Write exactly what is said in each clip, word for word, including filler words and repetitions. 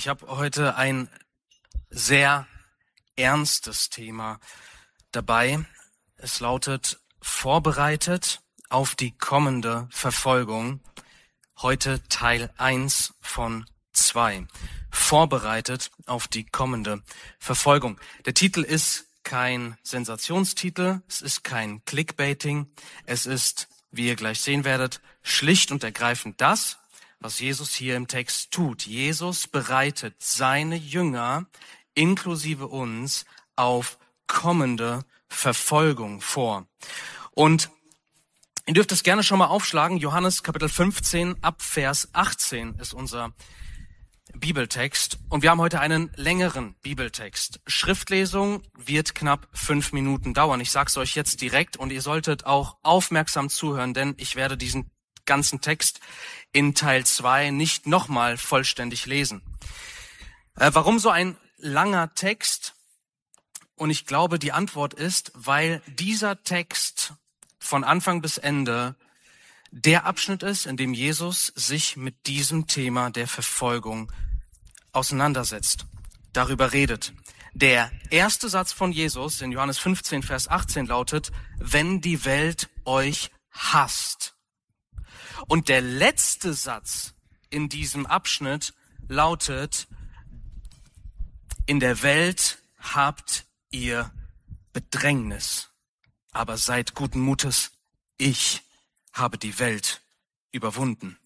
Ich habe heute ein sehr ernstes Thema dabei. Es lautet Vorbereitet auf die kommende Verfolgung. Heute Teil eins von zwei. Vorbereitet auf die kommende Verfolgung. Der Titel ist kein Sensationstitel, es ist kein Clickbaiting, es ist, wie ihr gleich sehen werdet, schlicht und ergreifend das, was Jesus hier im Text tut. Jesus bereitet seine Jünger, inklusive uns, auf kommende Verfolgung vor. Und ihr dürft es gerne schon mal aufschlagen. Johannes Kapitel fünfzehn ab Vers achtzehn ist unser Bibeltext. Und wir haben heute einen längeren Bibeltext. Schriftlesung wird knapp fünf Minuten dauern. Ich sage es euch jetzt direkt und ihr solltet auch aufmerksam zuhören, denn ich werde diesen ganzen Text in Teil zwei nicht nochmal vollständig lesen. Äh, warum so ein langer Text? Und ich glaube, die Antwort ist, weil dieser Text von Anfang bis Ende der Abschnitt ist, in dem Jesus sich mit diesem Thema der Verfolgung auseinandersetzt, darüber redet. Der erste Satz von Jesus in Johannes fünfzehn, Vers achtzehn lautet, wenn die Welt euch hasst. Und der letzte Satz in diesem Abschnitt lautet, in der Welt habt ihr Bedrängnis, aber seid guten Mutes, ich habe die Welt überwunden.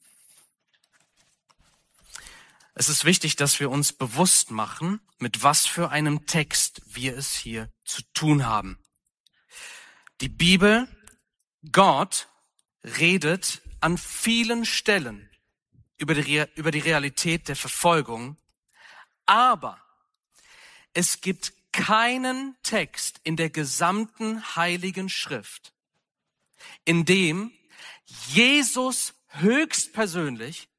Es ist wichtig, dass wir uns bewusst machen, mit was für einem Text wir es hier zu tun haben. Die Bibel, Gott, redet an vielen Stellen über die, über die Realität der Verfolgung, aber es gibt keinen Text in der gesamten Heiligen Schrift, in dem Jesus höchstpersönlich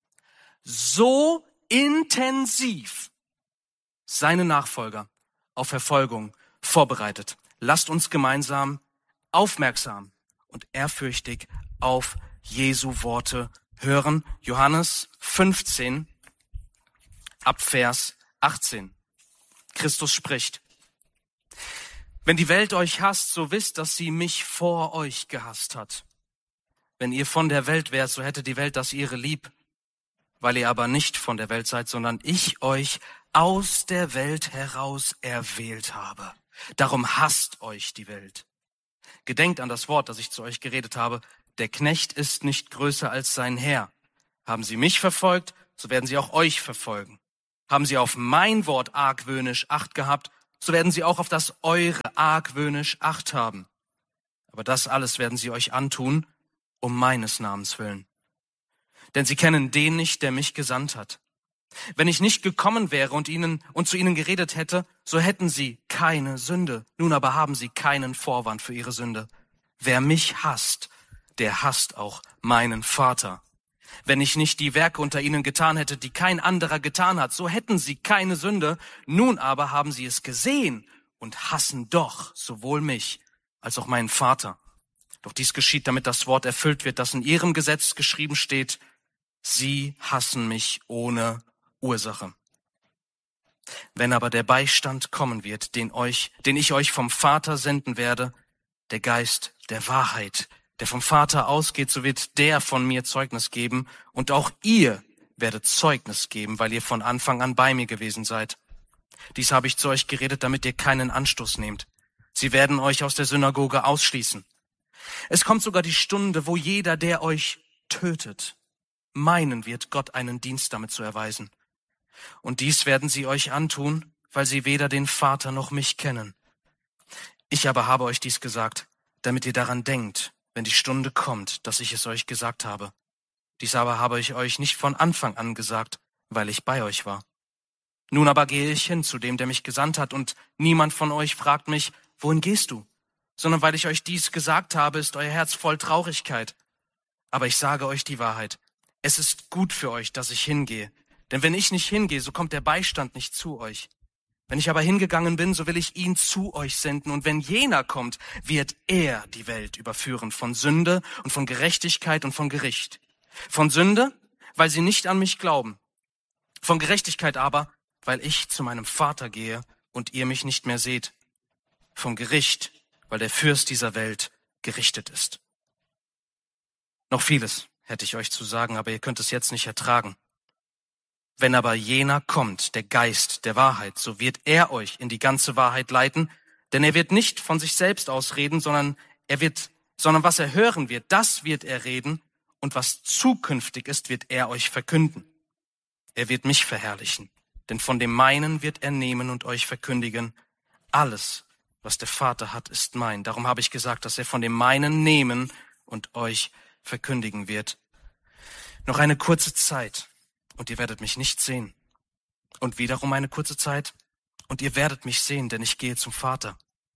so intensiv seine Nachfolger auf Verfolgung vorbereitet. Lasst uns gemeinsam aufmerksam und ehrfürchtig auf Jesu Worte hören. Johannes fünfzehn, ab Vers achtzehn. Christus spricht. Wenn die Welt euch hasst, so wisst, dass sie mich vor euch gehasst hat. Wenn ihr von der Welt wärt, so hätte die Welt das ihre lieb. Weil ihr aber nicht von der Welt seid, sondern ich euch aus der Welt heraus erwählt habe. Darum hasst euch die Welt. Gedenkt an das Wort, das ich zu euch geredet habe. Der Knecht ist nicht größer als sein Herr. Haben sie mich verfolgt, so werden sie auch euch verfolgen. Haben sie auf mein Wort argwöhnisch Acht gehabt, so werden sie auch auf das eure argwöhnisch Acht haben. Aber das alles werden sie euch antun, um meines Namens willen. Denn sie kennen den nicht, der mich gesandt hat. Wenn ich nicht gekommen wäre und ihnen und zu ihnen geredet hätte, so hätten sie keine Sünde. Nun aber haben sie keinen Vorwand für ihre Sünde. Wer mich hasst, der hasst auch meinen Vater. Wenn ich nicht die Werke unter ihnen getan hätte, die kein anderer getan hat, so hätten sie keine Sünde. Nun aber haben sie es gesehen und hassen doch sowohl mich als auch meinen Vater. Doch dies geschieht, damit das Wort erfüllt wird, das in ihrem Gesetz geschrieben steht. Sie hassen mich ohne Ursache. Wenn aber der Beistand kommen wird, den euch, den ich euch vom Vater senden werde, der Geist der Wahrheit, der vom Vater ausgeht, so wird der von mir Zeugnis geben und auch ihr werdet Zeugnis geben, weil ihr von Anfang an bei mir gewesen seid. Dies habe ich zu euch geredet, damit ihr keinen Anstoß nehmt. Sie werden euch aus der Synagoge ausschließen. Es kommt sogar die Stunde, wo jeder, der euch tötet, meinen wird, Gott einen Dienst damit zu erweisen. Und dies werden sie euch antun, weil sie weder den Vater noch mich kennen. Ich aber habe euch dies gesagt, damit ihr daran denkt, wenn die Stunde kommt, dass ich es euch gesagt habe. Dies aber habe ich euch nicht von Anfang an gesagt, weil ich bei euch war. Nun aber gehe ich hin zu dem, der mich gesandt hat, und niemand von euch fragt mich, wohin gehst du? Sondern weil ich euch dies gesagt habe, ist euer Herz voll Traurigkeit. Aber ich sage euch die Wahrheit. Es ist gut für euch, dass ich hingehe. Denn wenn ich nicht hingehe, so kommt der Beistand nicht zu euch. Wenn ich aber hingegangen bin, so will ich ihn zu euch senden. Und wenn jener kommt, wird er die Welt überführen von Sünde und von Gerechtigkeit und von Gericht. Von Sünde, weil sie nicht an mich glauben. Von Gerechtigkeit aber, weil ich zu meinem Vater gehe und ihr mich nicht mehr seht. Vom Gericht, weil der Fürst dieser Welt gerichtet ist. Noch vieles hätte ich euch zu sagen, aber ihr könnt es jetzt nicht ertragen. Wenn aber jener kommt, der Geist der Wahrheit, so wird er euch in die ganze Wahrheit leiten, denn er wird nicht von sich selbst aus reden, sondern er wird, sondern was er hören wird, das wird er reden, und was zukünftig ist, wird er euch verkünden. Er wird mich verherrlichen, denn von dem meinen wird er nehmen und euch verkündigen. Alles, was der Vater hat, ist mein. Darum habe ich gesagt, dass er von dem meinen nehmen und euch verkündigen wird. Noch eine kurze Zeit, und ihr werdet mich nicht sehen. Und wiederum eine kurze Zeit, und ihr werdet mich sehen, denn ich gehe zum Vater.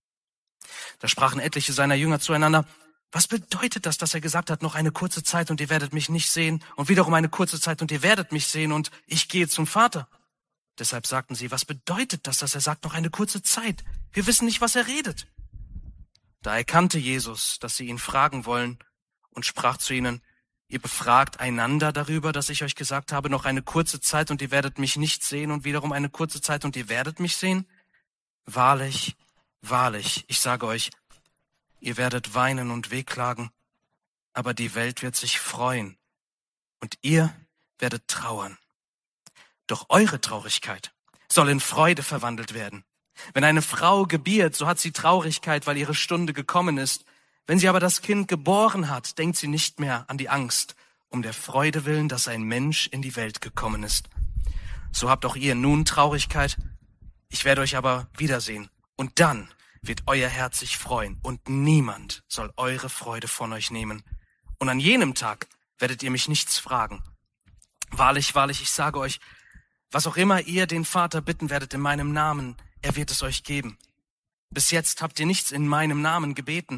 Da sprachen etliche seiner Jünger zueinander: Was bedeutet das, dass er gesagt hat, noch eine kurze Zeit und ihr werdet mich nicht sehen, und wiederum eine kurze Zeit und ihr werdet mich sehen und ich gehe zum Vater? Deshalb sagten sie: Was bedeutet das, dass er sagt, noch eine kurze Zeit? Wir wissen nicht, was er redet. Da erkannte Jesus, dass sie ihn fragen wollen, und sprach zu ihnen: Ihr befragt einander darüber, dass ich euch gesagt habe, noch eine kurze Zeit und ihr werdet mich nicht sehen, und wiederum eine kurze Zeit und ihr werdet mich sehen? Wahrlich, wahrlich, ich sage euch, ihr werdet weinen und wehklagen, aber die Welt wird sich freuen, und ihr werdet trauern. Doch eure Traurigkeit soll in Freude verwandelt werden. Wenn eine Frau gebiert, so hat sie Traurigkeit, weil ihre Stunde gekommen ist. Wenn sie aber das Kind geboren hat, denkt sie nicht mehr an die Angst, um der Freude willen, dass ein Mensch in die Welt gekommen ist. So habt auch ihr nun Traurigkeit. Ich werde euch aber wiedersehen, und dann wird euer Herz sich freuen, und niemand soll eure Freude von euch nehmen. Und an jenem Tag werdet ihr mich nichts fragen. Wahrlich, wahrlich, ich sage euch, was auch immer ihr den Vater bitten werdet in meinem Namen, er wird es euch geben. Bis jetzt habt ihr nichts in meinem Namen gebeten.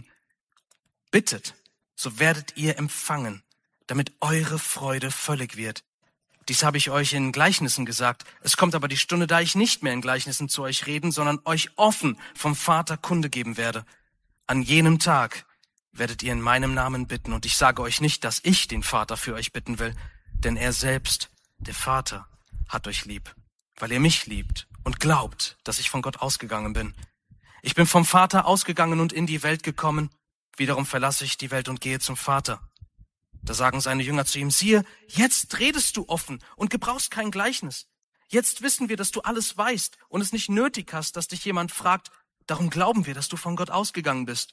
Bittet, so werdet ihr empfangen, damit eure Freude völlig wird. Dies habe ich euch in Gleichnissen gesagt. Es kommt aber die Stunde, da ich nicht mehr in Gleichnissen zu euch reden, sondern euch offen vom Vater Kunde geben werde. An jenem Tag werdet ihr in meinem Namen bitten, und ich sage euch nicht, dass ich den Vater für euch bitten will, denn er selbst, der Vater, hat euch lieb, weil ihr mich liebt und glaubt, dass ich von Gott ausgegangen bin. Ich bin vom Vater ausgegangen und in die Welt gekommen. Wiederum verlasse ich die Welt und gehe zum Vater. Da sagen seine Jünger zu ihm: Siehe, jetzt redest du offen und gebrauchst kein Gleichnis. Jetzt wissen wir, dass du alles weißt und es nicht nötig hast, dass dich jemand fragt. Darum glauben wir, dass du von Gott ausgegangen bist.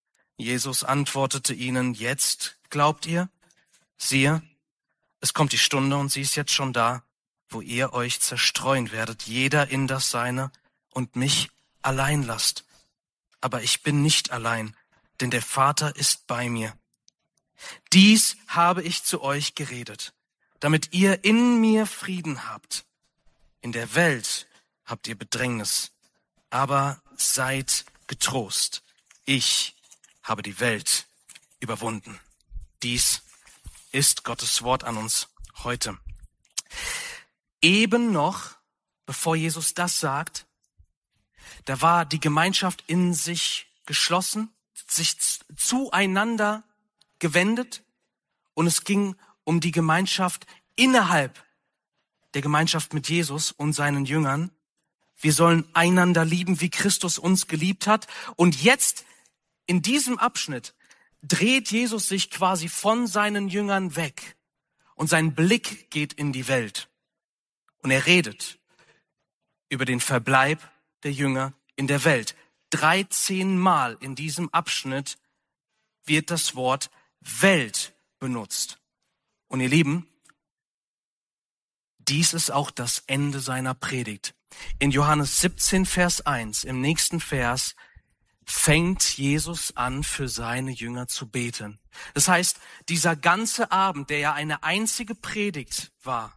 Jesus antwortete ihnen: Jetzt glaubt ihr? Siehe, es kommt die Stunde, und sie ist jetzt schon da, wo ihr euch zerstreuen werdet, jeder in das Seine, und mich allein lasst. Aber ich bin nicht allein, denn der Vater ist bei mir. Dies habe ich zu euch geredet, damit ihr in mir Frieden habt. In der Welt habt ihr Bedrängnis, aber seid getrost. Ich habe die Welt überwunden. Dies ist Gottes Wort an uns heute. Eben noch, bevor Jesus das sagt, da war die Gemeinschaft in sich geschlossen, sich zueinander gewendet, und es ging um die Gemeinschaft innerhalb der Gemeinschaft mit Jesus und seinen Jüngern. Wir sollen einander lieben, wie Christus uns geliebt hat. Und jetzt, in diesem Abschnitt, dreht Jesus sich quasi von seinen Jüngern weg, und sein Blick geht in die Welt. Und er redet über den Verbleib der Jünger in der Welt. dreizehn Mal in diesem Abschnitt wird das Wort Welt benutzt. Und ihr Lieben, dies ist auch das Ende seiner Predigt. In Johannes siebzehn, Vers eins, im nächsten Vers, fängt Jesus an, für seine Jünger zu beten. Das heißt, dieser ganze Abend, der ja eine einzige Predigt war,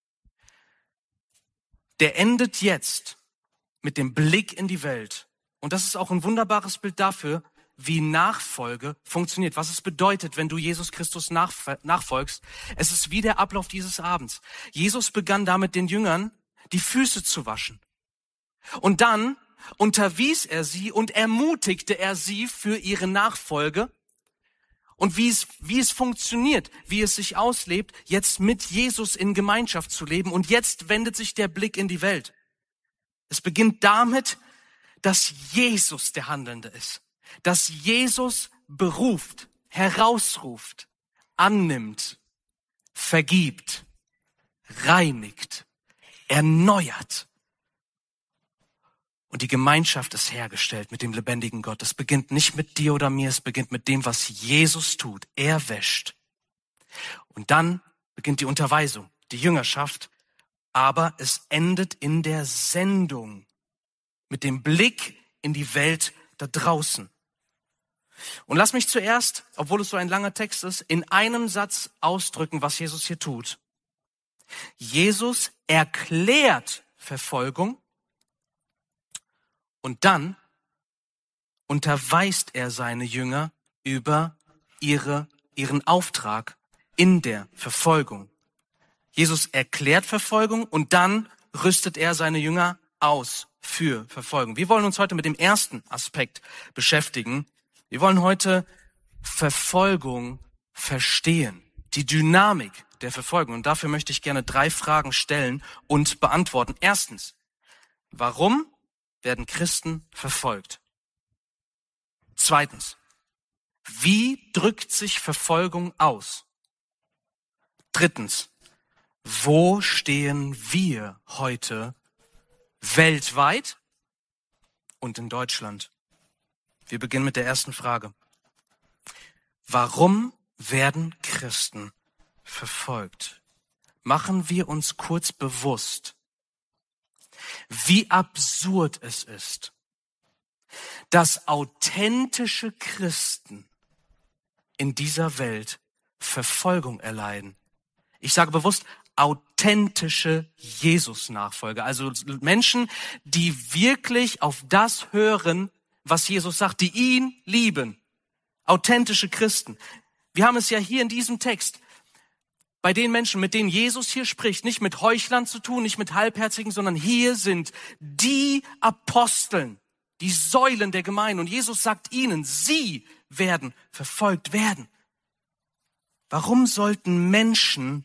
der endet jetzt mit dem Blick in die Welt. Und das ist auch ein wunderbares Bild dafür, wie Nachfolge funktioniert, was es bedeutet, wenn du Jesus Christus nachfolgst. Es ist wie der Ablauf dieses Abends. Jesus begann damit, den Jüngern die Füße zu waschen. Und dann unterwies er sie und ermutigte er sie für ihre Nachfolge. und wie es, wie es funktioniert, wie es sich auslebt, jetzt mit Jesus in Gemeinschaft zu leben. Und jetzt wendet sich der Blick in die Welt. Es beginnt damit, dass Jesus der Handelnde ist, dass Jesus beruft, herausruft, annimmt, vergibt, reinigt, erneuert. Und die Gemeinschaft ist hergestellt mit dem lebendigen Gott. Es beginnt nicht mit dir oder mir, es beginnt mit dem, was Jesus tut. Er wäscht. Und dann beginnt die Unterweisung, die Jüngerschaft. Aber es endet in der Sendung, mit dem Blick in die Welt da draußen. Und lass mich zuerst, obwohl es so ein langer Text ist, in einem Satz ausdrücken, was Jesus hier tut. Jesus erklärt Verfolgung. Und dann unterweist er seine Jünger über ihre, ihren Auftrag in der Verfolgung. Jesus erklärt Verfolgung und dann rüstet er seine Jünger aus für Verfolgung. Wir wollen uns heute mit dem ersten Aspekt beschäftigen. Wir wollen heute Verfolgung verstehen, die Dynamik der Verfolgung. Und dafür möchte ich gerne drei Fragen stellen und beantworten. Erstens, warum werden Christen verfolgt? Zweitens, wie drückt sich Verfolgung aus? Drittens, wo stehen wir heute weltweit und in Deutschland? Wir beginnen mit der ersten Frage. Warum werden Christen verfolgt? Machen wir uns kurz bewusst, wie absurd es ist, dass authentische Christen in dieser Welt Verfolgung erleiden. Ich sage bewusst authentische Jesus-Nachfolger, also Menschen, die wirklich auf das hören, was Jesus sagt, die ihn lieben. Authentische Christen. Wir haben es ja hier in diesem Text bei den Menschen, mit denen Jesus hier spricht, nicht mit Heuchlern zu tun, nicht mit Halbherzigen, sondern hier sind die Aposteln, die Säulen der Gemeinde. Und Jesus sagt ihnen, sie werden verfolgt werden. Warum sollten Menschen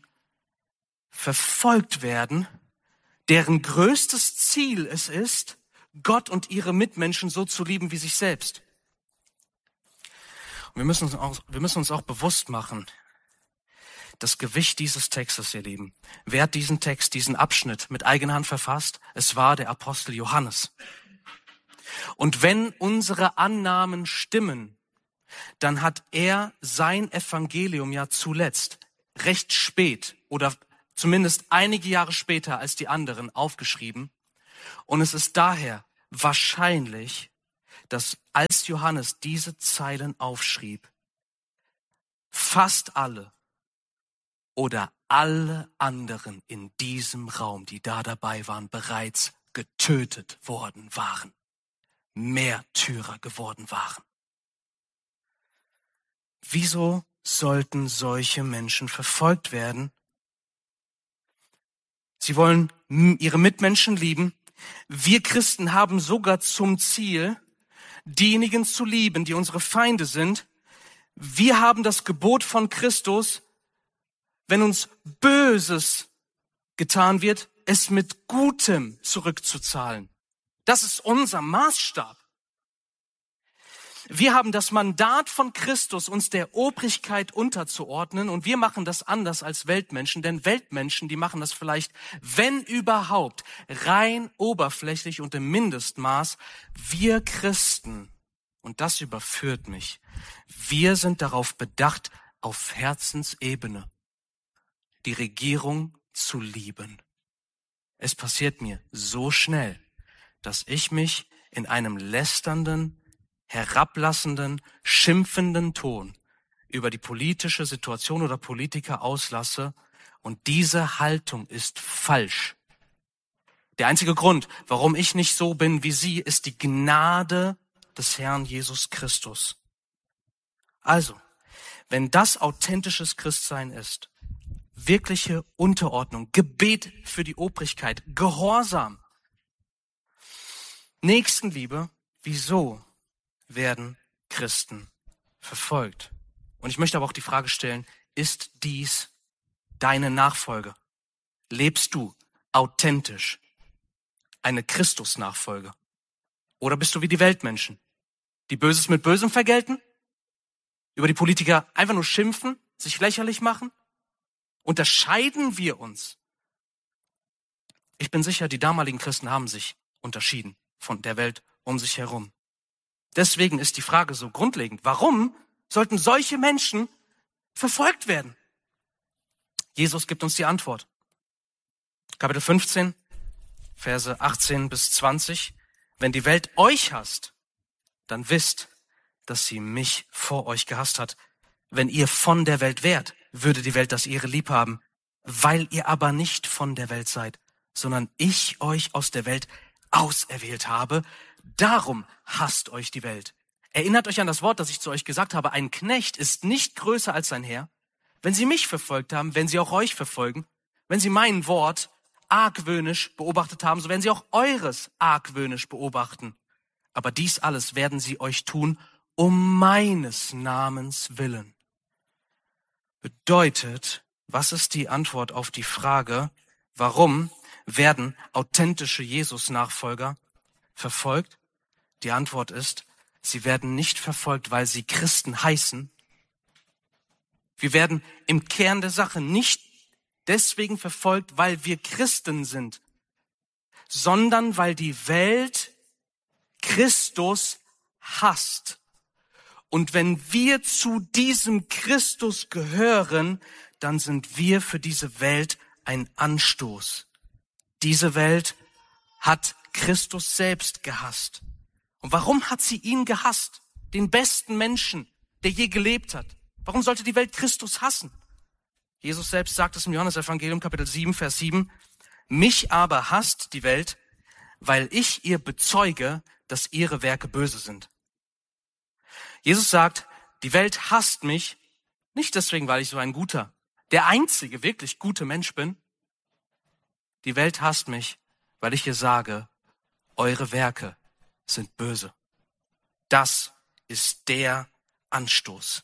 verfolgt werden, deren größtes Ziel es ist, Gott und ihre Mitmenschen so zu lieben wie sich selbst? Und wir müssen uns auch, wir müssen uns auch bewusst machen, das Gewicht dieses Textes, ihr Lieben. Wer hat diesen Text, diesen Abschnitt mit eigener Hand verfasst? Es war der Apostel Johannes. Und wenn unsere Annahmen stimmen, dann hat er sein Evangelium ja zuletzt, recht spät oder zumindest einige Jahre später als die anderen aufgeschrieben. Und es ist daher wahrscheinlich, dass als Johannes diese Zeilen aufschrieb, fast alle oder alle anderen in diesem Raum, die da dabei waren, bereits getötet worden waren, Märtyrer geworden waren. Wieso sollten solche Menschen verfolgt werden? Sie wollen ihre Mitmenschen lieben. Wir Christen haben sogar zum Ziel, diejenigen zu lieben, die unsere Feinde sind. Wir haben das Gebot von Christus, wenn uns Böses getan wird, es mit Gutem zurückzuzahlen. Das ist unser Maßstab. Wir haben das Mandat von Christus, uns der Obrigkeit unterzuordnen, und wir machen das anders als Weltmenschen, denn Weltmenschen, die machen das vielleicht, wenn überhaupt, rein oberflächlich und im Mindestmaß. Wir Christen, und das überführt mich, wir sind darauf bedacht, auf Herzensebene die Regierung zu lieben. Es passiert mir so schnell, dass ich mich in einem lästernden, herablassenden, schimpfenden Ton über die politische Situation oder Politiker auslasse, und diese Haltung ist falsch. Der einzige Grund, warum ich nicht so bin wie Sie, ist die Gnade des Herrn Jesus Christus. Also, wenn das authentisches Christsein ist, wirkliche Unterordnung, Gebet für die Obrigkeit, Gehorsam, Nächstenliebe, wieso werden Christen verfolgt? Und ich möchte aber auch die Frage stellen, ist dies deine Nachfolge? Lebst du authentisch eine Christus-Nachfolge? Oder bist du wie die Weltmenschen, die Böses mit Bösem vergelten, über die Politiker einfach nur schimpfen, sich lächerlich machen? Unterscheiden wir uns? Ich bin sicher, die damaligen Christen haben sich unterschieden von der Welt um sich herum. Deswegen ist die Frage so grundlegend: Warum sollten solche Menschen verfolgt werden? Jesus gibt uns die Antwort. Kapitel fünfzehn, Verse achtzehn bis zwanzig. Wenn die Welt euch hasst, dann wisst, dass sie mich vor euch gehasst hat. Wenn ihr von der Welt wärt, würde die Welt das ihre lieb haben. Weil ihr aber nicht von der Welt seid, sondern ich euch aus der Welt auserwählt habe, darum hasst euch die Welt. Erinnert euch an das Wort, das ich zu euch gesagt habe: Ein Knecht ist nicht größer als sein Herr. Wenn sie mich verfolgt haben, werden sie auch euch verfolgen. Wenn sie mein Wort argwöhnisch beobachtet haben, so werden sie auch eures argwöhnisch beobachten. Aber dies alles werden sie euch tun, um meines Namens willen. Bedeutet, was ist die Antwort auf die Frage, warum werden authentische Jesus-Nachfolger verfolgt? Die Antwort ist, sie werden nicht verfolgt, weil sie Christen heißen. Wir werden im Kern der Sache nicht deswegen verfolgt, weil wir Christen sind, sondern weil die Welt Christus hasst. Und wenn wir zu diesem Christus gehören, dann sind wir für diese Welt ein Anstoß. Diese Welt hat Christus selbst gehasst. Und warum hat sie ihn gehasst? Den besten Menschen, der je gelebt hat. Warum sollte die Welt Christus hassen? Jesus selbst sagt es im Johannesevangelium, Kapitel sieben, Vers sieben. Mich aber hasst die Welt, weil ich ihr bezeuge, dass ihre Werke böse sind. Jesus sagt, die Welt hasst mich, nicht deswegen, weil ich so ein guter, der einzige wirklich gute Mensch bin. Die Welt hasst mich, weil ich ihr sage, eure Werke sind böse. Das ist der Anstoß.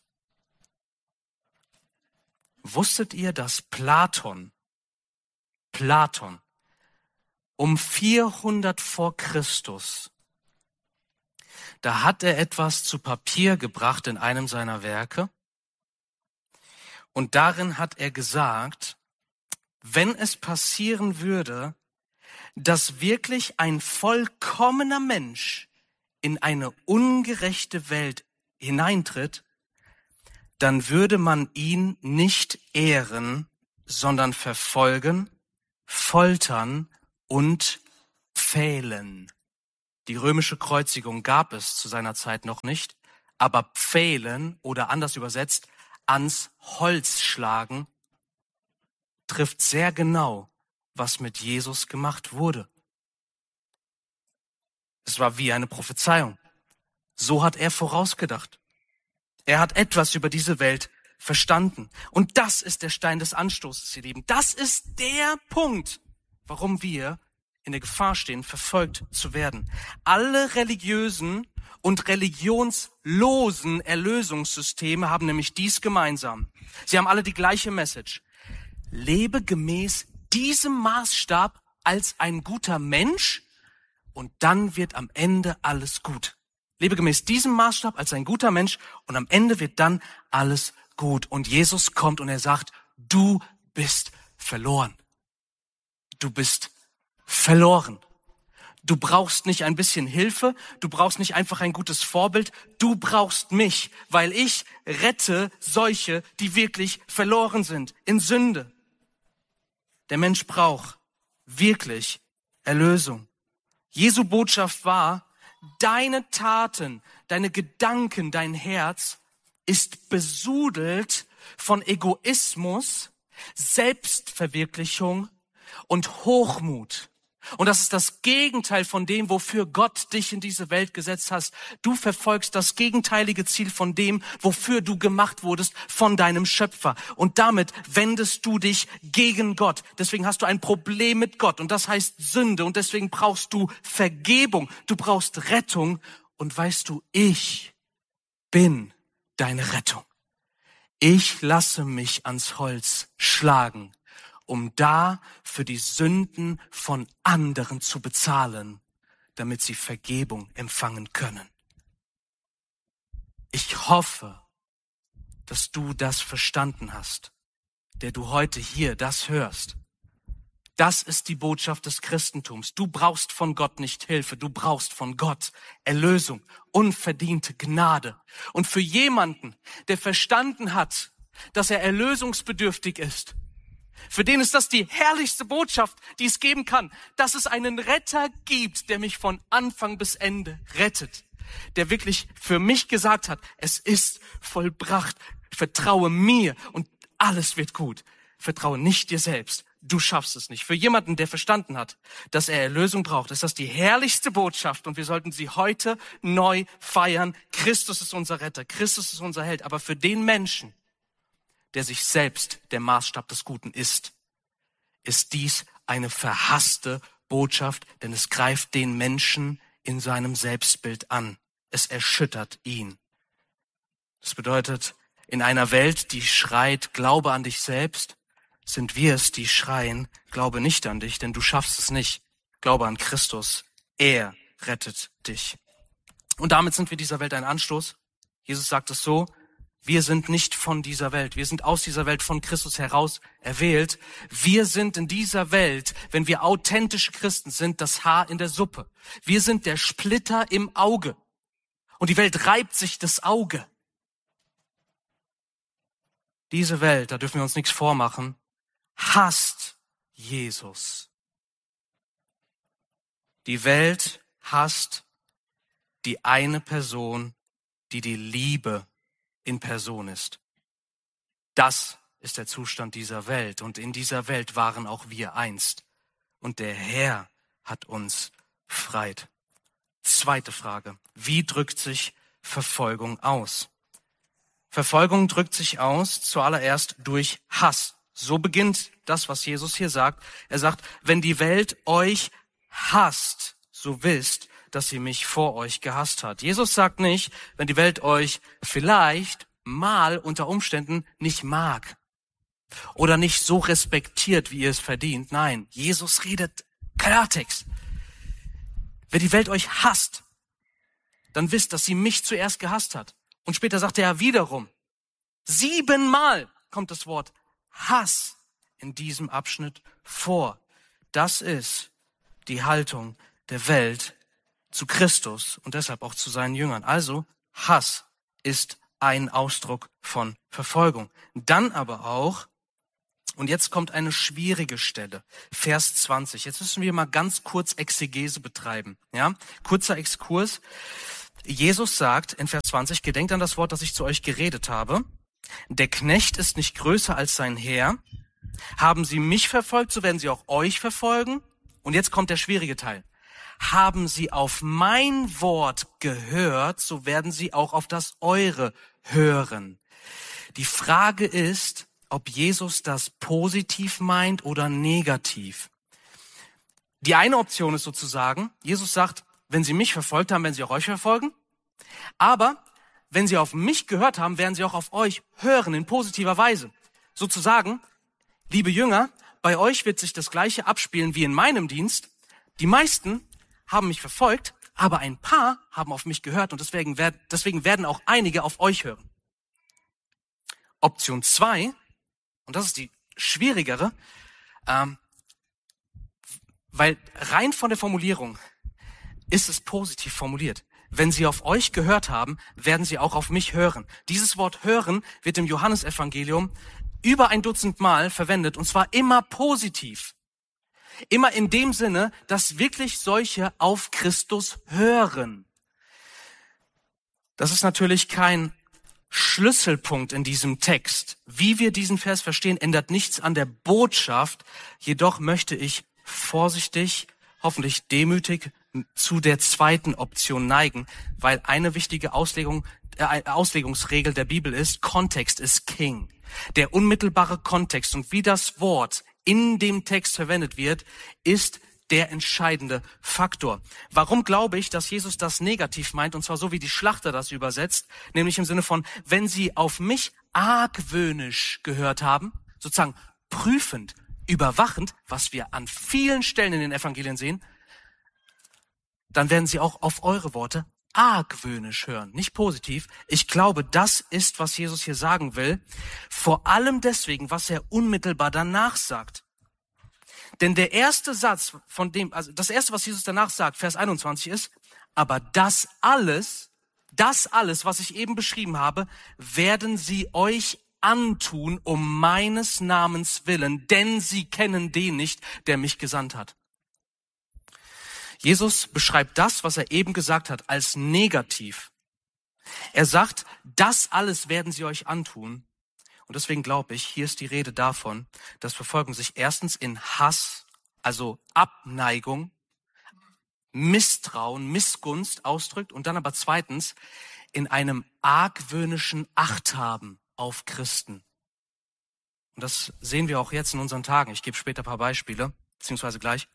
Wusstet ihr, dass Platon, Platon um vierhundert vor Christus, da hat er etwas zu Papier gebracht in einem seiner Werke und darin hat er gesagt, wenn es passieren würde, dass wirklich ein vollkommener Mensch in eine ungerechte Welt hineintritt, dann würde man ihn nicht ehren, sondern verfolgen, foltern und pfählen. Die römische Kreuzigung gab es zu seiner Zeit noch nicht, aber pfählen oder anders übersetzt ans Holz schlagen trifft sehr genau, was mit Jesus gemacht wurde. Es war wie eine Prophezeiung. So hat er vorausgedacht. Er hat etwas über diese Welt verstanden. Und das ist der Stein des Anstoßes, ihr Lieben. Das ist der Punkt, warum wir in der Gefahr stehen, verfolgt zu werden. Alle religiösen und religionslosen Erlösungssysteme haben nämlich dies gemeinsam. Sie haben alle die gleiche Message. Lebe gemäß diesem Maßstab als ein guter Mensch und dann wird am Ende alles gut. Lebe gemäß diesem Maßstab als ein guter Mensch und am Ende wird dann alles gut. Und Jesus kommt und er sagt, du bist verloren. Du bist verloren. Du brauchst nicht ein bisschen Hilfe, du brauchst nicht einfach ein gutes Vorbild, du brauchst mich, weil ich rette solche, die wirklich verloren sind, in Sünde. Der Mensch braucht wirklich Erlösung. Jesu Botschaft war, deine Taten, deine Gedanken, dein Herz ist besudelt von Egoismus, Selbstverwirklichung und Hochmut. Und das ist das Gegenteil von dem, wofür Gott dich in diese Welt gesetzt hat. Du verfolgst das gegenteilige Ziel von dem, wofür du gemacht wurdest von deinem Schöpfer. Und damit wendest du dich gegen Gott. Deswegen hast du ein Problem mit Gott und das heißt Sünde. Und deswegen brauchst du Vergebung. Du brauchst Rettung. Und weißt du, ich bin deine Rettung. Ich lasse mich ans Holz schlagen, um da für die Sünden von anderen zu bezahlen, damit sie Vergebung empfangen können. Ich hoffe, dass du das verstanden hast, der du heute hier das hörst. Das ist die Botschaft des Christentums. Du brauchst von Gott nicht Hilfe, du brauchst von Gott Erlösung, unverdiente Gnade. Und für jemanden, der verstanden hat, dass er erlösungsbedürftig ist, für den ist das die herrlichste Botschaft, die es geben kann, dass es einen Retter gibt, der mich von Anfang bis Ende rettet, der wirklich für mich gesagt hat, es ist vollbracht, vertraue mir und alles wird gut. Vertraue nicht dir selbst. Du schaffst es nicht. Für jemanden, der verstanden hat, dass er Erlösung braucht, ist das die herrlichste Botschaft und wir sollten sie heute neu feiern. Christus ist unser Retter, Christus ist unser Held. Aber für den Menschen, der sich selbst der Maßstab des Guten ist, ist dies eine verhasste Botschaft, denn es greift den Menschen in seinem Selbstbild an. Es erschüttert ihn. Das bedeutet, in einer Welt, die schreit, glaube an dich selbst, sind wir es, die schreien, glaube nicht an dich, denn du schaffst es nicht. Glaube an Christus, er rettet dich. Und damit sind wir dieser Welt ein Anstoß. Jesus sagt es so, wir sind nicht von dieser Welt, wir sind aus dieser Welt von Christus heraus erwählt. Wir sind in dieser Welt, wenn wir authentische Christen sind, das Haar in der Suppe. Wir sind der Splitter im Auge. Und die Welt reibt sich das Auge. Diese Welt, da dürfen wir uns nichts vormachen, hasst Jesus. Die Welt hasst die eine Person, die die Liebe in Person ist. Das ist der Zustand dieser Welt. Und in dieser Welt waren auch wir einst. Und der Herr hat uns befreit. Zweite Frage. Wie drückt sich Verfolgung aus? Verfolgung drückt sich aus zuallererst durch Hass. So beginnt das, was Jesus hier sagt. Er sagt, wenn die Welt euch hasst, so wisst, dass sie mich vor euch gehasst hat. Jesus sagt nicht, wenn die Welt euch vielleicht mal unter Umständen nicht mag oder nicht so respektiert, wie ihr es verdient. Nein, Jesus redet Klartext. Wenn die Welt euch hasst, dann wisst, dass sie mich zuerst gehasst hat. Und später sagt er wiederum, siebenmal kommt das Wort Hass in diesem Abschnitt vor. Das ist die Haltung der Welt zu Christus und deshalb auch zu seinen Jüngern. Also Hass ist ein Ausdruck von Verfolgung. Dann aber auch, und jetzt kommt eine schwierige Stelle, Vers zwanzig. Jetzt müssen wir mal ganz kurz Exegese betreiben. Ja, kurzer Exkurs. Jesus sagt in Vers zwanzig, gedenkt an das Wort, das ich zu euch geredet habe. Der Knecht ist nicht größer als sein Herr. Haben sie mich verfolgt, so werden sie auch euch verfolgen. Und jetzt kommt der schwierige Teil. Haben sie auf mein Wort gehört, so werden sie auch auf das eure hören. Die Frage ist, ob Jesus das positiv meint oder negativ. Die eine Option ist sozusagen, Jesus sagt, wenn sie mich verfolgt haben, werden sie auch euch verfolgen. Aber wenn sie auf mich gehört haben, werden sie auch auf euch hören, in positiver Weise. Sozusagen, liebe Jünger, bei euch wird sich das Gleiche abspielen wie in meinem Dienst. Die meisten haben mich verfolgt, aber ein paar haben auf mich gehört und deswegen werden, deswegen werden auch einige auf euch hören. Option zwei, und das ist die schwierigere, ähm, weil rein von der Formulierung ist es positiv formuliert. Wenn sie auf euch gehört haben, werden sie auch auf mich hören. Dieses Wort hören wird im Johannesevangelium über ein Dutzend Mal verwendet und zwar immer positiv. Immer in dem Sinne, dass wirklich solche auf Christus hören. Das ist natürlich kein Schlüsselpunkt in diesem Text. Wie wir diesen Vers verstehen, ändert nichts an der Botschaft. Jedoch möchte ich vorsichtig, hoffentlich demütig zu der zweiten Option neigen, weil eine wichtige Auslegung, äh, Auslegungsregel der Bibel ist, Kontext ist King. Der unmittelbare Kontext und wie das Wort in dem Text verwendet wird, ist der entscheidende Faktor. Warum glaube ich, dass Jesus das negativ meint, und zwar so, wie die Schlachter das übersetzt, nämlich im Sinne von, wenn sie auf mich argwöhnisch gehört haben, sozusagen prüfend, überwachend, was wir an vielen Stellen in den Evangelien sehen, dann werden sie auch auf eure Worte argwöhnisch hören, nicht positiv. Ich glaube, das ist, was Jesus hier sagen will, vor allem deswegen, was er unmittelbar danach sagt. Denn der erste Satz von dem, also das erste, was Jesus danach sagt, Vers einundzwanzig ist, aber das alles, das alles, was ich eben beschrieben habe, werden sie euch antun um meines Namens willen, denn sie kennen den nicht, der mich gesandt hat. Jesus beschreibt das, was er eben gesagt hat, als negativ. Er sagt, das alles werden sie euch antun. Und deswegen glaube ich, hier ist die Rede davon, dass Verfolgung sich erstens in Hass, also Abneigung, Misstrauen, Missgunst ausdrückt und dann aber zweitens in einem argwöhnischen Achthaben auf Christen. Und das sehen wir auch jetzt in unseren Tagen. Ich gebe später ein paar Beispiele, beziehungsweise gleich.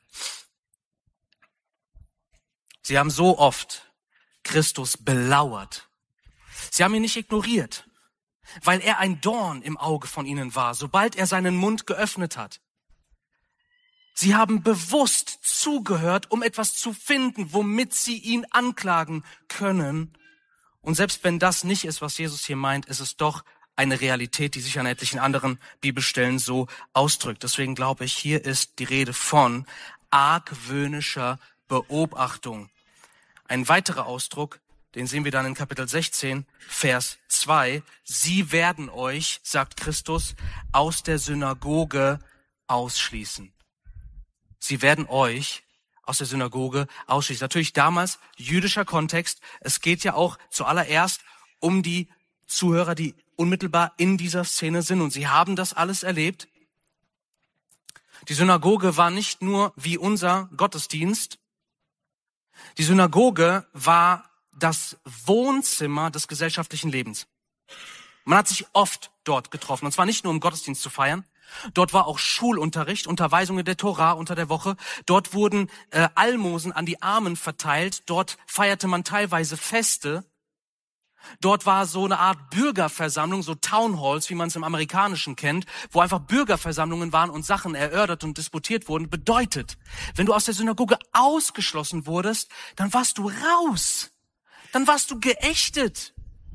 Sie haben so oft Christus belauert. Sie haben ihn nicht ignoriert, weil er ein Dorn im Auge von ihnen war, sobald er seinen Mund geöffnet hat. Sie haben bewusst zugehört, um etwas zu finden, womit sie ihn anklagen können. Und selbst wenn das nicht ist, was Jesus hier meint, ist es doch eine Realität, die sich an etlichen anderen Bibelstellen so ausdrückt. Deswegen glaube ich, hier ist die Rede von argwöhnischer Beobachtung. Ein weiterer Ausdruck, den sehen wir dann in Kapitel sechzehn, Vers zwei. Sie werden euch, sagt Christus, aus der Synagoge ausschließen. Sie werden euch aus der Synagoge ausschließen. Natürlich damals jüdischer Kontext. Es geht ja auch zuallererst um die Zuhörer, die unmittelbar in dieser Szene sind. Und sie haben das alles erlebt. Die Synagoge war nicht nur wie unser Gottesdienst. Die Synagoge war das Wohnzimmer des gesellschaftlichen Lebens. Man hat sich oft dort getroffen, und zwar nicht nur um Gottesdienst zu feiern. Dort war auch Schulunterricht, Unterweisungen der Tora unter der Woche. Dort wurden äh, Almosen an die Armen verteilt. Dort feierte man teilweise Feste. Dort war so eine Art Bürgerversammlung, so Townhalls, wie man es im Amerikanischen kennt, wo einfach Bürgerversammlungen waren und Sachen erörtert und disputiert wurden. Bedeutet, wenn du aus der Synagoge ausgeschlossen wurdest, dann warst du raus. Dann warst du geächtet.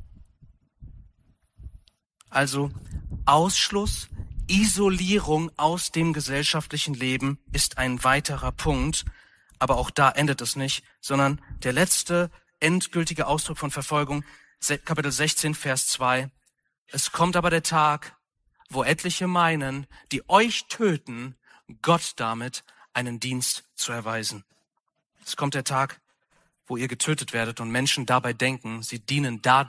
Also Ausschluss, Isolierung aus dem gesellschaftlichen Leben ist ein weiterer Punkt. Aber auch da endet es nicht, sondern der letzte endgültige Ausdruck von Verfolgung, Kapitel sechzehn, Vers zwei. Es kommt aber der Tag, wo etliche meinen, die euch töten, Gott damit einen Dienst zu erweisen. Es kommt der Tag, wo ihr getötet werdet und Menschen dabei denken, sie dienen dadurch